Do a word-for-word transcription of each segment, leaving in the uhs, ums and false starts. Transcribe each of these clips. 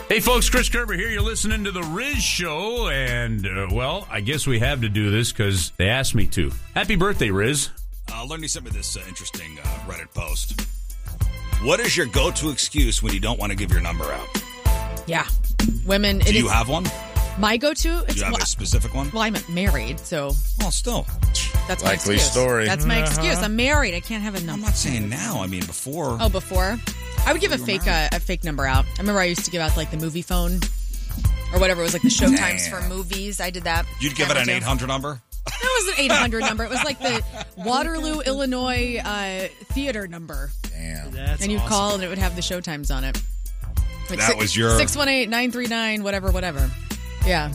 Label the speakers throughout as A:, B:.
A: Hey, folks, Chris Kerber here. You're listening to The Riz Show, and, uh, well, I guess we have to do this because they asked me to. Happy birthday, Riz.
B: Uh, Learn me some of this uh, interesting uh, Reddit post. What is your go-to excuse when you don't want to give your number out?
C: Yeah. Women.
B: Do
C: it
B: you
C: is,
B: have one?
C: My go-to?
B: Do you have
C: well,
B: a specific one?
C: Well, I'm married, so
B: Well, still.
C: that's my
D: Likely
C: excuse.
D: story.
C: That's my
D: Uh-huh.
C: excuse. I'm married. I can't have a number.
B: I'm not saying now. I mean, before.
C: Oh, before? I would give a
B: You were
C: fake
B: married.
C: uh, a fake number out. I remember I used to give out like the movie phone or whatever. It was like the showtimes
B: Damn.
C: for movies. I did that.
B: You'd give it an
C: Camera
B: eight
C: too.
B: hundred number?
C: That was an eight hundred number. It was like the Waterloo, Illinois uh, theater number.
D: Damn.
E: That's
C: and you'd
E: awesome.
C: call and it would have the showtimes on it. Like
B: That was your-
C: six one eight, nine three nine, whatever, whatever. Yeah.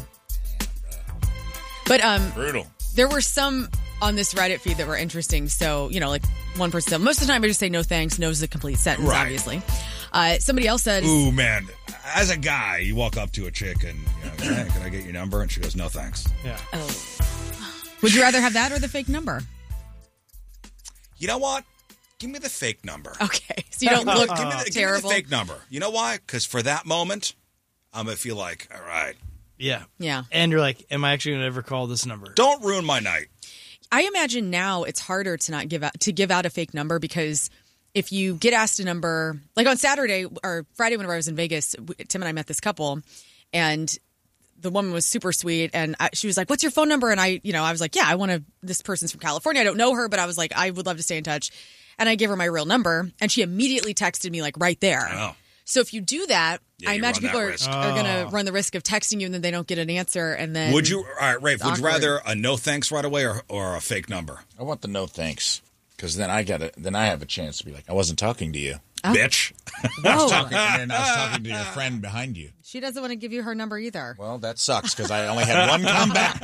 C: But um,
D: Brutal.
C: there were some on this Reddit feed that were interesting. So, you know, like one person said, most of the time I just say no thanks. No is a complete sentence,
B: Right.
C: obviously. Uh, somebody else said,
B: Ooh, man. As a guy, you walk up to a chick and, you know, hey, can I get your number? And she goes, no, thanks.
E: Yeah.
C: oh. Would you rather have that or the fake number?
B: You know what? Give me the fake number.
C: Okay. So you don't look
B: give, me the, give me the
C: terrible.
B: fake number. You know why? Because for that moment, I'm going to feel like, all right,
E: Yeah.
C: Yeah.
E: And you're like, am I actually going to ever call this number?
B: don't ruin my night.
C: I imagine now it's harder to not give out to give out a fake number because if you get asked a number, like on Saturday or Friday whenever I was in Vegas, w- Tim and I met this couple, and the woman was super sweet, and I, she was like, "What's your phone number?" And I, you know, I was like, "Yeah, I want to." This person's from California. I don't know her, but I was like, "I would love to stay in touch," and I gave her my real number, and she immediately texted me like right there.
B: Oh.
C: So if you do that,
B: Yeah,
C: I
B: you
C: imagine
B: run
C: people
B: that
C: are,
B: risk.
C: are going
E: Oh.
C: to run the risk of texting you and then they don't get an answer, and then
B: Would you, all right, Rafe, would you
C: awkward.
B: rather a no thanks right away or, or a fake number?
D: I want the no thanks. Because then I got it. Then I have a chance to be like, I wasn't talking to you.
B: Bitch.
D: I was
C: Whoa.
D: talking, and then I was talking to your friend behind you.
C: She doesn't want to give you her number either.
D: Well, that sucks because I only had one come back.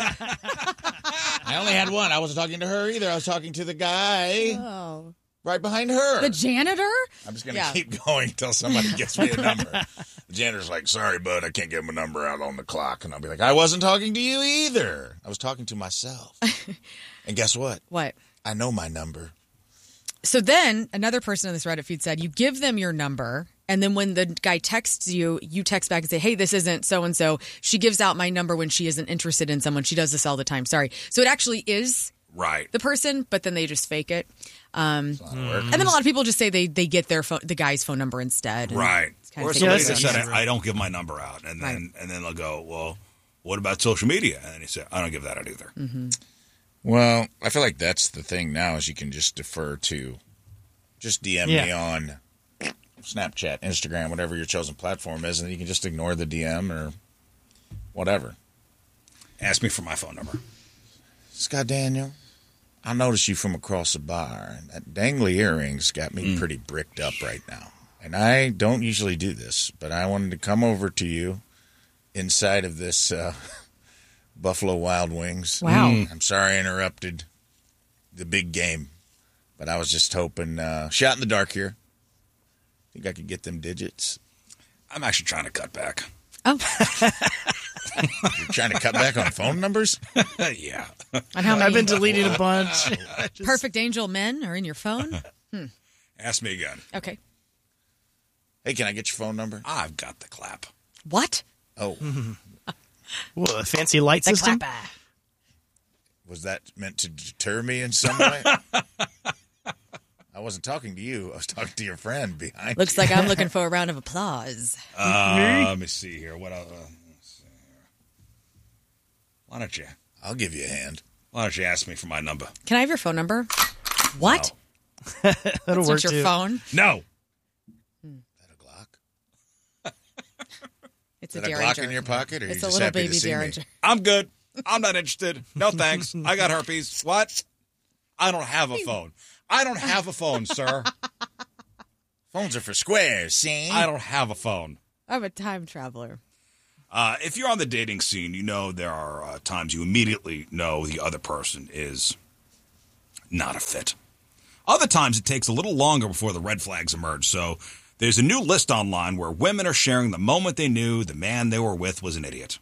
D: I only had one. I wasn't talking to her either. I was talking to the guy
C: Oh,
D: right behind her.
C: the janitor?
D: I'm just going to
C: Yeah.
D: keep going until somebody gets me a number. The janitor's like, sorry, bud, I can't get my number out on the clock. And I'll be like, I wasn't talking to you either. I was talking to myself. And guess what?
C: What?
D: I know my number.
C: So then another person on this Reddit feed said, you give them your number, and then when the guy texts you, you text back and say, hey, this isn't so-and-so. She gives out my number when she isn't interested in someone. She does this all the time. Sorry. So it actually is
B: Right.
C: the person, but then they just fake it. Um,
D: It's not work.
C: and then a lot of people just say they, they get their phone, the guy's phone number instead. and
B: Right.
C: it's kind
B: Or
C: of
B: somebody
C: fake
B: that
C: it.
B: said,
E: easier.
B: I, I don't give my number out. And then and then they'll go, well, what about social media? And then he said, I don't give that out either.
C: Mm-hmm.
D: Well, I feel like that's the thing now is you can just defer to, just D M me
E: Yeah.
D: on Snapchat, Instagram, whatever your chosen platform is, and you can just ignore the D M or whatever.
B: Ask me for my phone number.
D: Scott Daniel, I noticed you from across the bar, and that dangly earrings got me pretty bricked up right now. And I don't usually do this, but I wanted to come over to you inside of this uh, Buffalo Wild Wings.
C: Wow.
D: I'm sorry I interrupted the big game, but I was just hoping, uh, shot in the dark here. Think I could get them digits?
B: I'm actually trying to cut back.
C: Oh,
D: You're trying to cut back on phone numbers?
B: yeah.
C: on how many
E: I've been deleting a bunch.
C: perfect angel men are in your phone?
B: Ask me again.
C: Okay.
D: Hey, can I get your phone number?
B: I've got the clap.
C: What?
D: Oh,
E: Ooh, a fancy light
C: The
E: system.
C: clapper.
D: was that meant to deter me in some way? I wasn't talking to you. I was talking to your friend behind
C: Looks
D: you.
C: like I'm looking for a round of applause.
B: Uh, let me see here. What else? Uh, let's see here. Why don't you?
D: I'll give you a hand.
B: Why don't you ask me for my number?
C: Can I have your phone number? What?
E: That'll
C: That's
E: work
C: not your
E: too.
C: phone.
B: No.
D: Is that a Glock?
C: It's
D: Is
C: a
D: that a
C: Derringer.
D: Glock in your pocket, or are you
C: It's a
D: just
C: little
D: happy
C: baby
D: to see me?
C: Derringer.
B: I'm good. I'm not interested. No thanks. I got herpes. What? I don't have a phone. I don't have a phone, sir.
D: Phones are for squares, see?
B: I don't have a phone.
C: I'm a time traveler.
B: Uh, if you're on the dating scene, you know there are uh, times you immediately know the other person is not a fit. Other times it takes a little longer before the red flags emerge. So there's a new list online where women are sharing the moment they knew the man they were with was an idiot.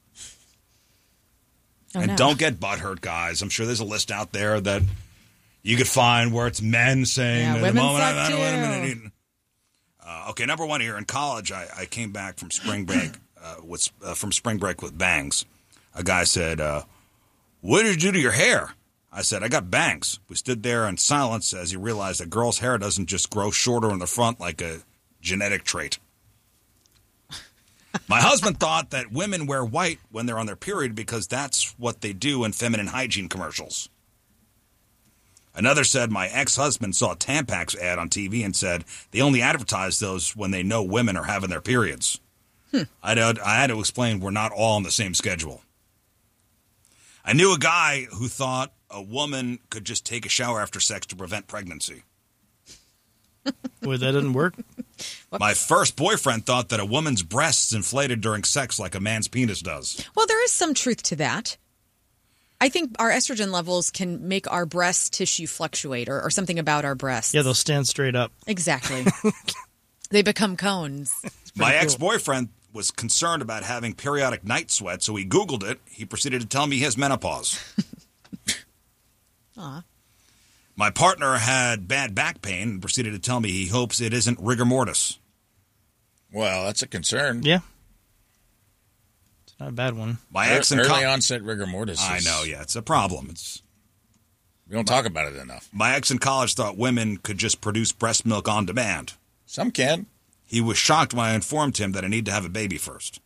C: Oh,
B: and
C: no.
B: don't get butthurt, guys. I'm sure there's a list out there that you could find where it's men saying,
C: Yeah,
B: "The
C: women
B: moment
C: suck
B: I- I- wait a
C: too."
B: minute." Uh, okay, number one here. In college, I, I came back from spring break uh, with uh, from spring break with bangs. A guy said, uh, "What did you do to your hair?" I said, "I got bangs." We stood there in silence as he realized that girls' hair doesn't just grow shorter in the front like a genetic trait. My husband thought that women wear white when they're on their period because that's what they do in feminine hygiene commercials. Another said, my ex-husband saw a Tampax ad on T V and said they only advertise those when they know women are having their periods. Hmm. I, had, I had to explain we're not all on the same schedule. I knew a guy who thought a woman could just take a shower after sex to prevent pregnancy.
E: Well, that doesn't work.
B: My first boyfriend thought that a woman's breasts inflated during sex like a man's penis does.
C: Well, there is some truth to that. I think our estrogen levels can make our breast tissue fluctuate or, or something about our breasts.
E: Yeah, they'll stand straight up.
C: Exactly. They become cones.
B: My
E: cool.
B: ex-boyfriend was concerned about having periodic night sweat, so he Googled it. He proceeded to tell me he has menopause.
C: Aw.
B: My partner had bad back pain and proceeded to tell me he hopes it isn't rigor mortis.
D: Well, that's a concern.
E: Yeah. It's not a bad one.
B: My
D: Er-
B: ex in
D: early
B: co-
D: onset rigor mortis.
B: I
D: is-
B: know, yeah, it's a problem. It's
D: We don't talk about it enough.
B: My ex in college thought women could just produce breast milk on demand.
D: Some can.
B: He was shocked when I informed him that I need to have a baby first.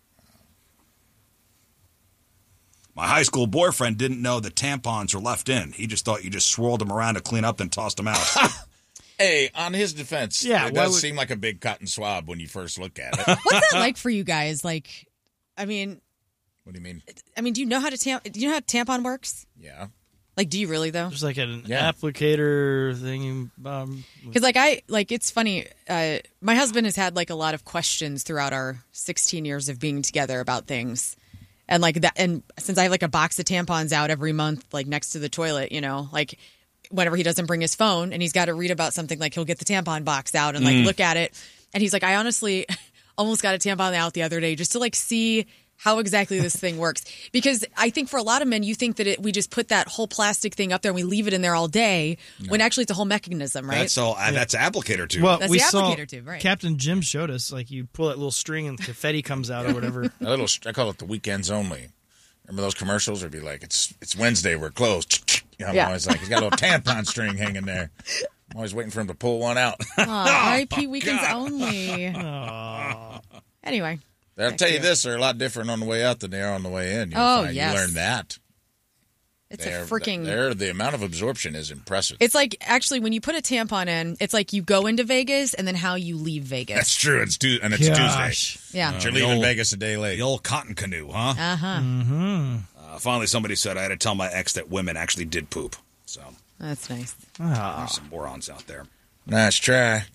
B: My high school boyfriend didn't know that tampons are left in. He just thought you just swirled them around to clean up and tossed them out.
D: Hey, on his defense,
E: Yeah,
D: it
E: why
D: does
E: would-
D: seem like a big cotton swab when you first look at it.
C: What's that like for you guys? Like, I mean,
D: What do you mean?
C: I mean, do you know how to tam- do you know how tampon works?
D: Yeah.
C: Like, do you really though?
E: There's like an
D: Yeah.
E: applicator thing. Um,
C: Because like I like it's funny. Uh, my husband has had like a lot of questions throughout our sixteen years of being together about things, and like that. And since I have like a box of tampons out every month, like next to the toilet, you know, like whenever he doesn't bring his phone and he's got to read about something, like he'll get the tampon box out and like look at it, and he's like, I honestly almost got a tampon out the other day just to like see how exactly this thing works. Because I think for a lot of men, you think that it, we just put that whole plastic thing up there and we leave it in there all day, when actually it's a whole mechanism, right?
B: That's all. Uh, That's applicator tube.
E: well,
C: That's
E: we
C: the
E: saw
C: applicator tube, right.
E: Captain Jim showed us, like, you pull that little string and confetti comes out or whatever.
D: A little, I call it the weekends only. Remember those commercials? It'd be like, it's it's Wednesday, we're closed. You know, I'm
C: Yeah.
D: always like, he's got a little tampon string hanging there. I'm always waiting for him to pull one out.
C: Aw, R I P weekends only. Anyway.
D: I'll tell you this, they're a lot different on the way out than they are on the way in. You'll
C: Oh,
D: find,
C: yes.
D: You learn that.
C: It's
D: They're,
C: a freaking.
D: they're, the amount of absorption is impressive.
C: It's like actually when you put a tampon in, it's like you go into Vegas and then how you leave Vegas.
D: That's true. It's tu- and it's
E: Gosh.
D: Tuesday.
C: Yeah.
D: You're
B: the
D: leaving
B: old-
D: Vegas a day late.
B: the old cotton canoe, huh?
C: Uh huh.
B: Uh, finally, somebody said I had to tell my ex that women actually did poop. So
C: That's nice.
B: there's some morons out there.
D: Nice try.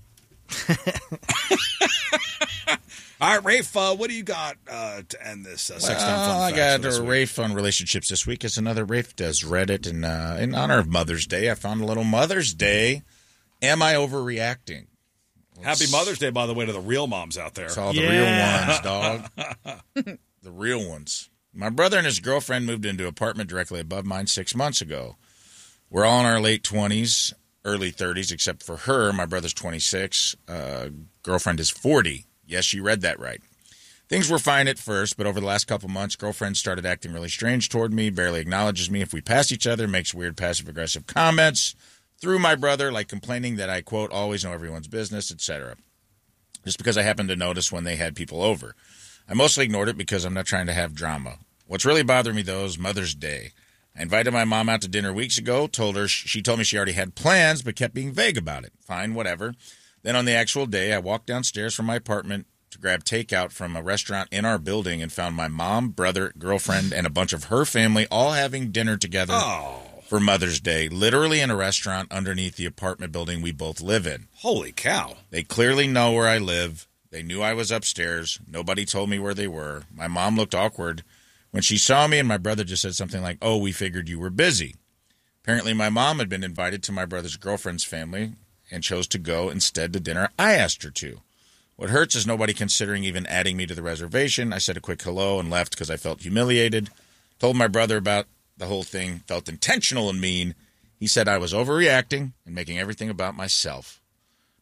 B: All right, Rafe, uh, what do you got uh, to end this uh, sex time
D: Well,
B: fun
D: I
B: facts
D: got
B: for this
D: a
B: week?
D: Rafe on relationships this week. It's another Rafe does Reddit, and uh, in honor of Mother's Day, I found a little Mother's Day. Am I overreacting?
B: Happy Mother's Day, by the way, to the real moms out there.
D: It's all the
E: Yeah.
D: real ones, dog. The real ones. My brother and his girlfriend moved into an apartment directly above mine six months ago. We're all in our late twenties, early thirties, except for her. My brother's twenty-six. Uh, girlfriend is forty. Yes, you read that right. Things were fine at first, but over the last couple months, girlfriend started acting really strange toward me, barely acknowledges me if we pass each other, makes weird passive-aggressive comments through my brother, like complaining that I, quote, always know everyone's business, et cetera. Just because I happened to notice when they had people over. I mostly ignored it because I'm not trying to have drama. What's really bothering me, though, is Mother's Day. I invited my mom out to dinner weeks ago, told her she told me she already had plans, but kept being vague about it. Fine, whatever. Then on the actual day, I walked downstairs from my apartment to grab takeout from a restaurant in our building and found my mom, brother, girlfriend, and a bunch of her family all having dinner together
B: Oh,
D: for Mother's Day, literally in a restaurant underneath the apartment building we both live in.
B: holy cow.
D: They clearly know where I live. They knew I was upstairs. Nobody told me where they were. My mom looked awkward when she saw me, and my brother just said something like, oh, we figured you were busy. Apparently, my mom had been invited to my brother's girlfriend's family and chose to go instead to dinner I asked her to. What hurts is nobody considering even adding me to the reservation. I said a quick hello and left because I felt humiliated. Told my brother about the whole thing, felt intentional and mean. He said I was overreacting and making everything about myself.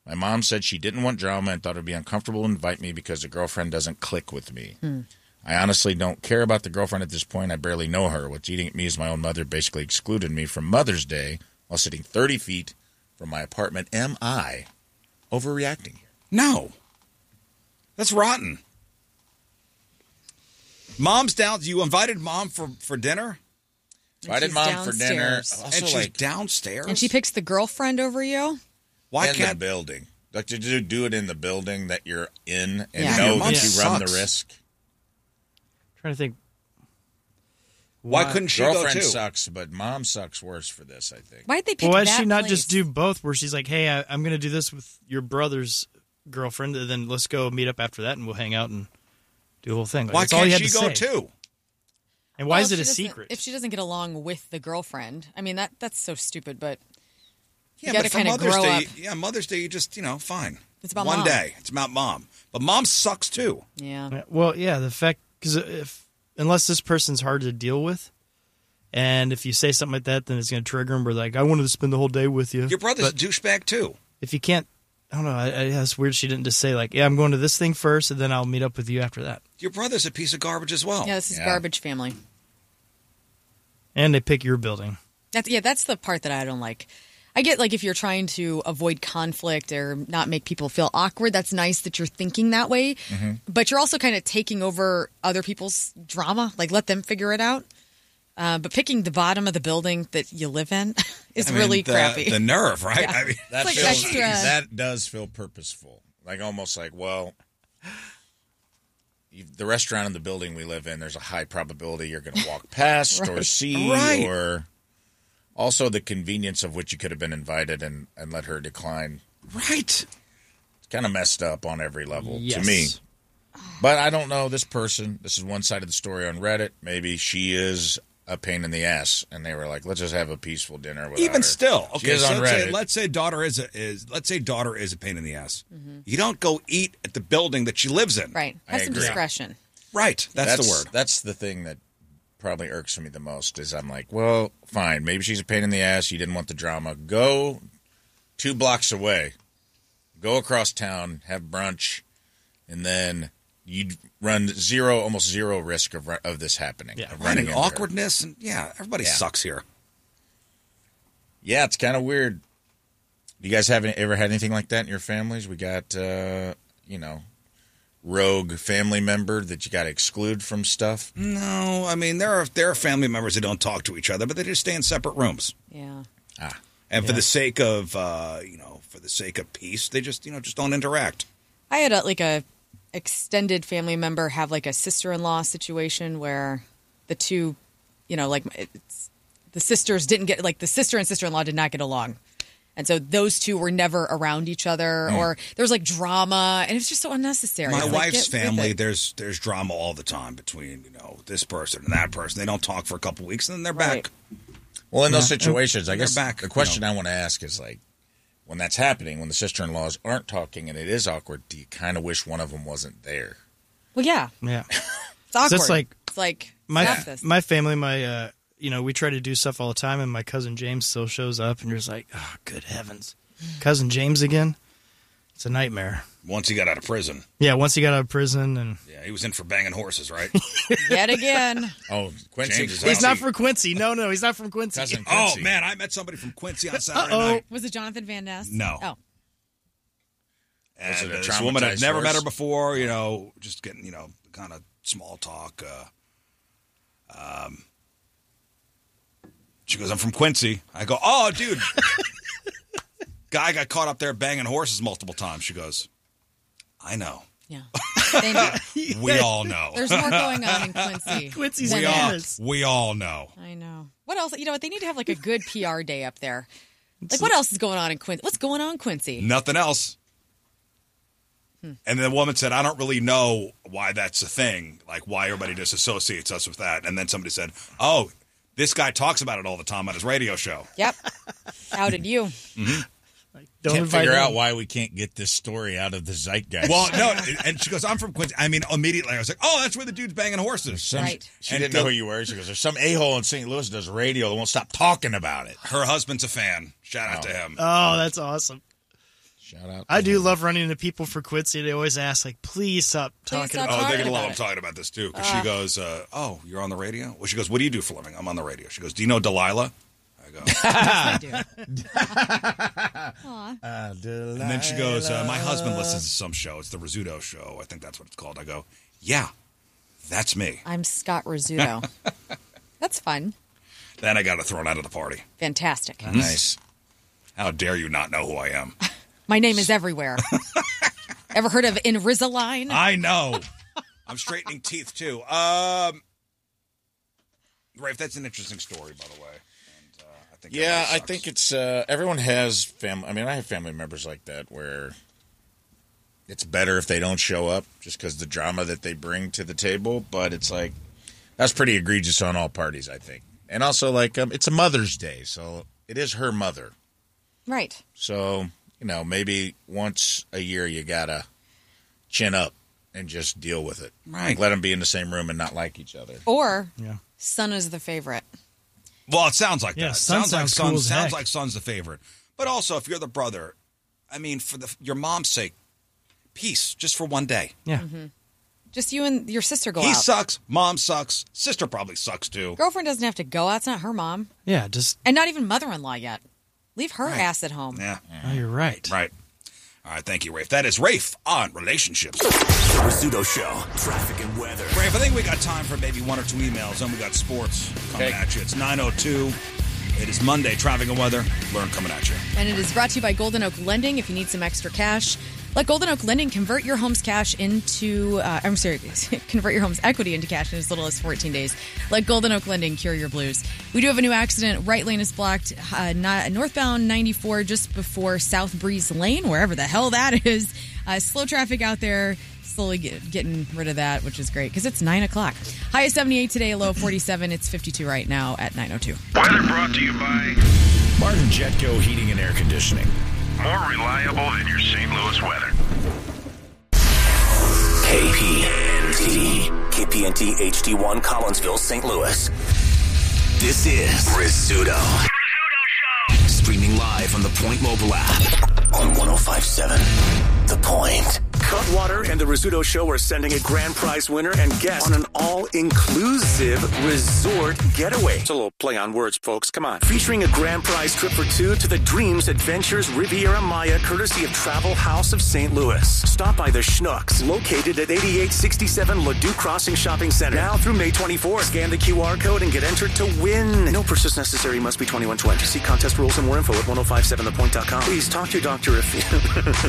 D: My mom said she didn't want drama and thought it would be uncomfortable to invite me because the girlfriend doesn't click with me. Hmm. I honestly don't care about the girlfriend at this point. I barely know her. What's eating at me is my own mother basically excluded me from Mother's Day while sitting thirty feet from my apartment. Am I overreacting here?
B: No. That's rotten. Mom's down. You invited mom for, for dinner?
D: Invited mom downstairs. for dinner.
B: Also, and she's like, downstairs?
C: And she picks the girlfriend over you?
B: Why
D: in
B: can't
D: the building? Like to do, do it in the building that you're in and
C: yeah.
D: know
B: yeah,
D: that
B: you
D: run
B: sucks.
D: the risk.
E: I'm trying to think.
B: Why, Why couldn't she
D: girlfriend
B: go too?
D: sucks, but mom sucks worse for this, I think.
C: Why'd they pick
E: well, why
C: that
E: does she not
C: place?
E: just do both? Where she's like, "Hey, I, I'm going to do this with your brother's girlfriend, and then let's go meet up after that, and we'll hang out and do the whole thing." Like,
B: Why
E: that's all
B: can't
E: you had
B: she
E: to
B: go
E: say.
B: too?
E: And why
C: well,
E: is it
C: if
E: a
C: she doesn't-
E: secret?
C: If she doesn't get along with the girlfriend, I mean that that's so stupid. But you
B: Yeah,
C: got to
B: but for
C: kind of
B: Mother's
C: grow
B: Day,
C: up.
B: yeah, Mother's Day, you just, you know, fine.
C: It's about
B: One
C: mom.
B: day. It's about mom. But mom sucks too.
C: Yeah.
E: Yeah, well, yeah, the fact because if unless this person's hard to deal with, and if you say something like that, then it's going to trigger them. We're like, I wanted to spend the whole day with you.
B: Your brother's
E: But
B: a douchebag too.
E: if you can't, I don't know. I, I, it's weird she didn't just say like, yeah, I'm going to this thing first, and then I'll meet up with you after that.
B: Your brother's a piece of garbage as well.
C: Yeah, this is
D: Yeah.
C: garbage family.
E: And they pick your building.
C: That's yeah, that's the part that I don't like. I get like if you're trying to avoid conflict or not make people feel awkward, that's nice that you're thinking that way. Mm-hmm. But you're also kind of taking over other people's drama. Like let them figure it out. Uh, but picking the bottom of the building that you live in is
B: I mean,
C: really
B: the,
C: crappy.
B: The nerve, right?
C: Yeah.
B: I mean,
D: That
C: like
D: feels
C: extra-
D: that does feel purposeful. Like almost like, well, you- the restaurant in the building we live in, there's a high probability you're going to walk past or
C: Right.
D: see,
B: Right.
D: or also the convenience of which you could have been invited and, and let her decline.
B: right.
D: It's kind of messed up on every level
E: Yes.
D: to me. But I don't know this person. This is one side of the story on Reddit. Maybe she is a pain in the ass, and they were like, "Let's just have a peaceful dinner." Without
B: Even
D: her.
B: still,
D: She
B: okay.
D: is
B: So
D: on
B: let's say,
D: Reddit.
B: let's say daughter is a, is let's say daughter is a pain in the ass. You don't go eat at the building that she lives in.
C: right.
D: I
C: Have some
D: agree.
C: discretion.
B: Right. That's, the word.
D: That's the thing that probably irks me the most. Is I'm like, well, fine. Maybe she's a pain in the ass. You didn't want the drama. Go two blocks away. Go across town. Have brunch, and then you'd run zero, almost zero risk of ru- of this happening.
E: Yeah.
D: of
B: Right,
D: running
B: and
D: into her.
B: awkwardness, and yeah, everybody
D: Yeah.
B: sucks here.
D: Yeah, it's kind of weird. You guys haven't ever had anything like that in your families? We got, uh, you know, rogue family member that you got to exclude from stuff.
B: No, I mean there are there are family members that don't talk to each other, but they just stay in separate rooms.
C: Yeah.
D: Ah,
B: And for
E: Yeah.
B: the sake of uh, you know, for the sake of peace, they just you know just don't interact.
C: I had a, like a extended family member have like a sister-in-law situation where the two, you know, like it's, the sisters didn't get like the sister and sister-in-law did not get along. And so those two were never around each other, or there was like drama, and it was just so unnecessary.
B: My
C: It's like,
B: wife's
C: get with
B: family,
C: it.
B: there's there's drama all the time between you know this person and that person. They don't talk for a couple weeks, and then they're
C: Right.
B: back.
D: well, in those situations, I
B: They're
D: guess
B: back,
D: the question
B: you
D: I want to ask is like, when that's happening, when the sister-in-laws aren't talking and it is awkward, do you kind of wish one of them wasn't there?
C: Well, yeah,
E: Yeah.
C: it's awkward.
E: it's like-
C: it's like
E: My
C: stop this.
E: my family, my uh, you know, we try to do stuff all the time, and my cousin James still shows up, and you're just like, oh, good heavens, cousin James again. It's a nightmare.
B: Once he got out of prison,
E: Yeah, once he got out of prison, and
B: yeah, he was in for banging horses, right?
C: Yet again.
D: Oh, Quincy.
B: James is
E: he's
B: out.
E: not from Quincy. No, no, he's not from Quincy.
D: Cousin
B: Oh
D: Quincy.
B: man, I met somebody from Quincy on Saturday
E: Uh-oh.
B: night.
C: Was it Jonathan Van Ness?
B: No.
C: Oh,
B: And
D: Was it a
B: this woman I'd
D: traumatized
B: never met her
D: horse?
B: before, you know, just getting, you know, kind of small talk. Uh, um, she goes, I'm from Quincy. I go, oh, dude. Guy got caught up there banging horses multiple times. She goes, I know.
C: yeah. They know.
B: We all know.
C: There's more going on in Quincy.
E: Quincy's
C: than
B: We
C: that.
B: all,
E: bananas.
B: we all know.
C: I know. What else? You know what? They need to have like a good P R day up there. Like, what else is going on in Quincy? What's going on, Quincy?
B: Nothing else.
C: Hmm.
B: And the woman said, I don't really know why that's a thing, like why everybody just associates us with that. And then somebody said, oh, this guy talks about it all the time on his radio show.
C: Yep. How did you?
E: Don't
D: Can't
E: invite
D: figure
E: him.
D: out why we can't get this story out of the zeitgeist.
B: Well, no, and she goes, I'm from Quincy. I mean, immediately I was like, oh, that's where the dude's banging horses.
D: Some-
C: Right.
D: She
B: And
D: didn't know
B: the-
D: who you were. She goes, there's some a-hole in Saint Louis that does radio that won't stop talking about it.
B: Her husband's a fan. Shout out
D: Oh.
B: to him.
E: Oh, that's awesome.
D: Shout out.
E: I do love running into people for Quincy. They always ask, like, please stop
C: Please
E: talking
C: stop
E: about
B: Oh, they're
C: talking
B: gonna love
C: about
B: I'm
C: it.
B: talking about this too. Because she goes, uh, "Oh, you're on the radio." Well, she goes, "What do you do for a living?" I'm on the radio. She goes, "Do you know Delilah?" I go,
C: I do.
D: Uh,
B: and then she goes, uh, "My husband listens to some show. It's the Rizzuto Show. I think that's what it's called." I go, "Yeah, that's me."
C: I'm Scott Rizzuto. That's fun.
B: Then I got her thrown out of the party.
C: Fantastic.
D: Nice.
B: How dare you not know who I am?
C: My name is everywhere. Ever heard of Invisalign?
B: I know. I'm straightening teeth too. Um, Rafe, that's an interesting story, by the way. And, uh, I think
D: Yeah,
B: everybody
D: I
B: sucks.
D: think it's uh, everyone has family. I mean, I have family members like that where it's better if they don't show up just because the drama that they bring to the table. But it's like that's pretty egregious on all parties, I think. And also, like, um, it's a Mother's Day, so it is her mother.
C: Right.
D: So you know, maybe once a year you gotta chin up and just deal with it.
B: Right.
D: Let them be in the same room and not like each other.
C: Or
E: Yeah.
C: son is the favorite.
B: Well, it sounds like
E: Yeah,
B: that.
E: son
B: sounds like
E: sounds
B: son.
E: cool as
B: sounds
E: heck.
B: like son's the favorite. But also, if you're the brother, I mean, for the your mom's sake, peace, just for one day.
E: Yeah.
C: Just you and your sister go
B: he
C: out.
B: sucks. Mom sucks. Sister probably sucks too.
C: Girlfriend doesn't have to go out. It's not her mom.
E: Yeah, just,
C: And not even mother-in-law yet. Leave her
B: Right.
C: ass at home.
B: Yeah.
E: oh, you're right.
B: Right. All right. Thank you, Rafe. That is Rafe on relationships.
F: Rizzuto Show, traffic and weather.
B: Rafe, I think we got time for maybe one or two emails. Then we got sports coming
D: Okay.
B: at you. It's nine oh two. It is Monday. Traffic and weather. Learn coming at you.
C: And it is brought to you by Golden Oak Lending. If you need some extra cash, let Golden Oak Lending convert your home's cash into, uh, I'm sorry, convert your home's equity into cash in as little as fourteen days. Let Golden Oak Lending cure your blues. We do have a new accident. Right lane is blocked. Uh, not, northbound ninety-four just before South Breeze Lane, wherever the hell that is. Uh, slow traffic out there. Slowly get, getting rid of that, which is great because it's nine o'clock. High is seventy-eight today, low forty-seven. It's fifty-two right now at nine oh two.
G: Weather brought to you by
F: Martin Jetco Heating and Air Conditioning.
G: more reliable than your Saint Louis weather.
F: K P N T. K P N T H D one Collinsville, Saint Louis. This is Rizzuto. Streaming live on the Point mobile app on one oh five point seven The Point. Cutwater and the Rizzuto Show are sending a grand prize winner and guest on an all-inclusive resort getaway. It's a little play on words, folks. Come on. Featuring a grand prize trip for two to the Dreams Adventures Riviera Maya, courtesy of Travel House of Saint Louis. Stop by the Schnucks, located at eighty-eight sixty-seven Ladue Crossing Shopping Center. Now through May twenty-fourth. Scan the Q R code and get entered to win. No purchase necessary. Must be twenty-one twenty. See contest rules and more info at ten fifty-seven the point dot com. Please talk to your doctor if you...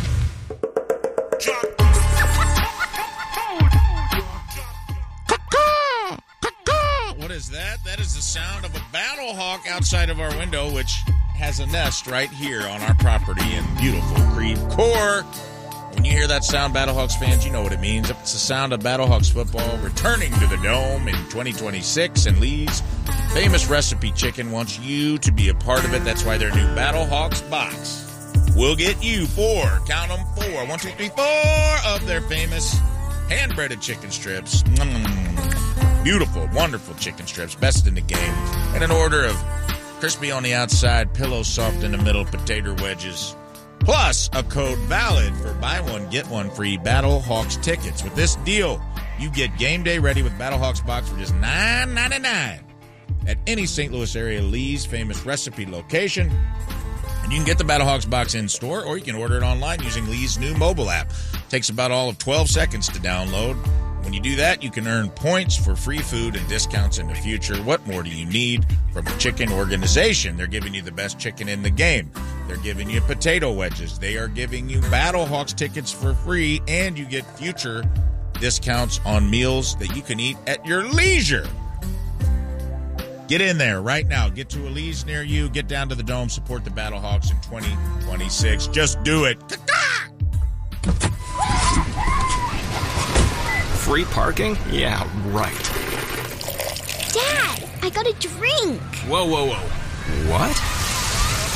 D: What is that? That is the sound of a battle hawk outside of our window, which has a nest right here on our property in beautiful Creve Coeur. When you hear that sound, Battlehawks fans, you know what it means. It's the sound of Battlehawks football returning to the Dome in twenty twenty-six, and Lee's famous recipe chicken wants you to be a part of it. That's why their new Battlehawks box will get you four, count them four, one, two, three, four of their famous hand-breaded chicken strips. Mm. Beautiful, wonderful chicken strips, best in the game. And an order of crispy on the outside, pillow soft in the middle, potato wedges. Plus, a code valid for buy one, get one free Battlehawks tickets. With this deal, you get game day ready with Battlehawks box for just nine ninety-nine at any Saint Louis area Lee's famous recipe location. And you can get the Battlehawks box in store, or you can order it online using Lee's new mobile app. Takes about all of twelve seconds to download. When you do that, you can earn points for free food and discounts in the future. What more do you need from a chicken organization? They're giving you the best chicken in the game. They're giving you potato wedges. They are giving you Battlehawks tickets for free, and you get future discounts on meals that you can eat at your leisure. Get in there right now. Get to a Lee's near you. Get down to the Dome. Support the Battlehawks in twenty twenty-six. Just do it.
H: Free parking? Yeah, right.
I: Dad, I got a drink.
H: Whoa, whoa, whoa. What?